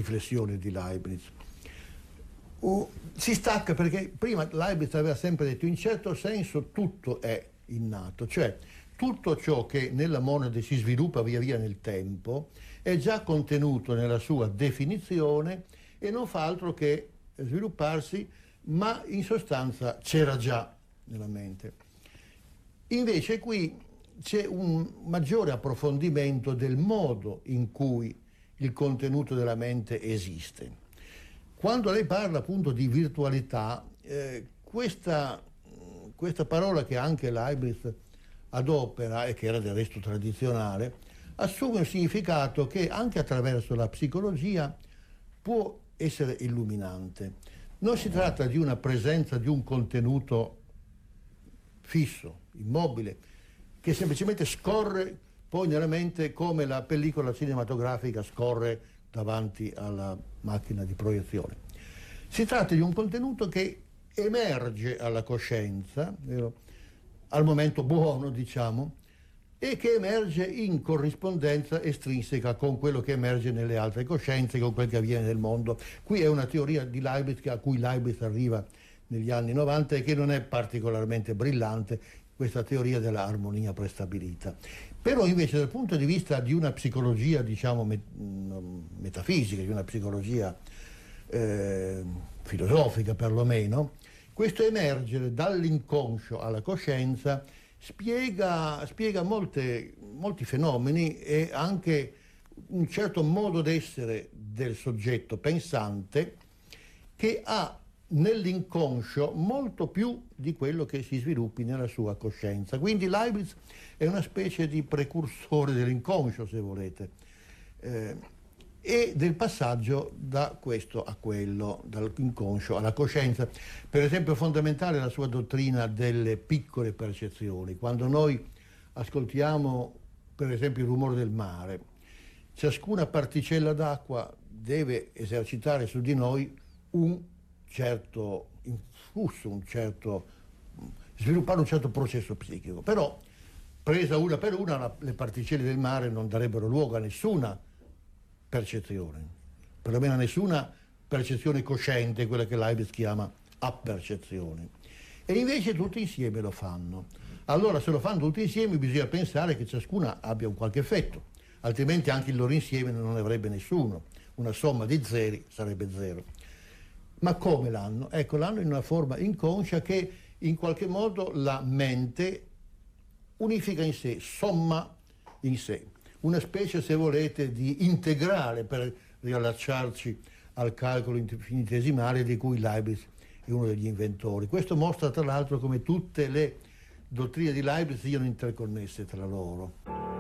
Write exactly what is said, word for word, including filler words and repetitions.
riflessioni di Leibniz. Uh, si stacca perché prima Leibniz aveva sempre detto in certo senso tutto è innato, cioè tutto ciò che nella monade si sviluppa via via nel tempo è già contenuto nella sua definizione e non fa altro che svilupparsi, ma in sostanza c'era già nella mente. Invece qui c'è un maggiore approfondimento del modo in cui il contenuto della mente esiste. Quando lei parla appunto di virtualità, eh, questa, questa parola che anche Leibniz adopera e che era del resto tradizionale, assume un significato che anche attraverso la psicologia può essere illuminante. Non si tratta di una presenza di un contenuto fisso, immobile, che semplicemente scorre poi nella mente come la pellicola cinematografica scorre davanti alla macchina di proiezione. Si tratta di un contenuto che emerge alla coscienza, vero? Al momento buono, diciamo, e che emerge in corrispondenza estrinseca con quello che emerge nelle altre coscienze, con quel che avviene nel mondo. Qui è una teoria di Leibniz a cui Leibniz arriva negli anni novanta e che non è particolarmente brillante, questa teoria dell'armonia prestabilita. Però invece dal punto di vista di una psicologia, diciamo, met metafisica, di una psicologia eh, filosofica perlomeno, questo emergere dall'inconscio alla coscienza spiega, spiega molte, molti fenomeni e anche un certo modo d'essere del soggetto pensante che ha nell'inconscio molto più di quello che si sviluppi nella sua coscienza. Quindi Leibniz è una specie di precursore dell'inconscio, se volete, eh, e del passaggio da questo a quello, dall'inconscio alla coscienza. Per esempio, fondamentale è la sua dottrina delle piccole percezioni. Quando noi ascoltiamo, per esempio, il rumore del mare, ciascuna particella d'acqua deve esercitare su di noi un certo influsso, un certo, sviluppare un certo processo psichico. Però, presa una per una, la, le particelle del mare non darebbero luogo a nessuna percezione, perlomeno a nessuna percezione cosciente, quella che Leibniz chiama appercezione. E invece tutti insieme lo fanno. Allora, se lo fanno tutti insieme, bisogna pensare che ciascuna abbia un qualche effetto, altrimenti anche il loro insieme non ne avrebbe nessuno. Una somma di zeri sarebbe zero. Ma come l'hanno? Ecco, l'hanno in una forma inconscia che in qualche modo la mente unifica in sé, somma in sé. Una specie, se volete, di integrale per riallacciarci al calcolo infinitesimale di cui Leibniz è uno degli inventori. Questo mostra tra l'altro come tutte le dottrine di Leibniz siano interconnesse tra loro.